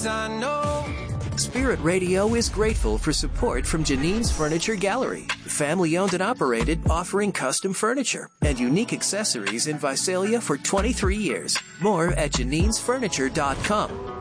'cause I know. Spirit Radio is grateful for support from Janine's Furniture Gallery, family-owned and operated, offering custom furniture and unique accessories in Visalia for 23 years. More at Janine'sFurniture.com.